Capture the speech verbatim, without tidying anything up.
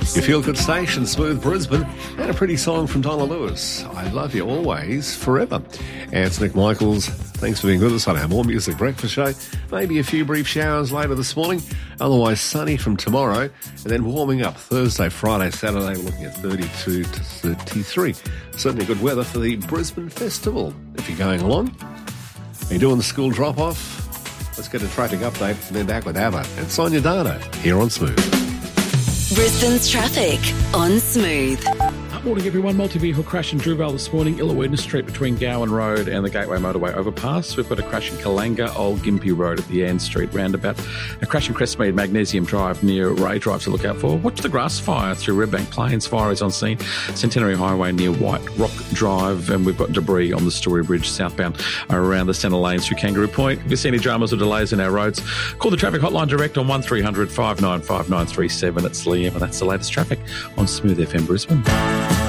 Your feel-good station, Smooth Brisbane, and a pretty song from Donna Lewis. I love you always, forever. And it's Nick Michaels. Thanks for being with us on our More Music Breakfast Show. Maybe a few brief showers later this morning. Otherwise sunny from tomorrow. And then warming up Thursday, Friday, Saturday. We're looking at thirty-two to thirty-three. Certainly good weather for the Brisbane Festival. If you're going along, are you doing the school drop-off? Let's get a traffic update and then back with Abba and Sonia Dano here on Smooth. Brisbane's traffic on Smooth. Morning everyone. Multi-vehicle crash in Drewvale this morning, Illawina Street between Gowan Road and the Gateway Motorway overpass. We've got a crash in Kalanga, Old Gympie Road at the Ann Street roundabout. A crash in Crestmead, Magnesium Drive near Ray Drive to look out for. Watch the grass fire through Redbank Plains. Fire is on scene. Centenary Highway near White Rock Drive, and we've got debris on the Story Bridge southbound around the centre lanes through Kangaroo Point. If you see any dramas or delays in our roads, call the traffic hotline direct on one three hundred five nine five nine three seven. It's Liam, and that's the latest traffic on Smooth F M Brisbane.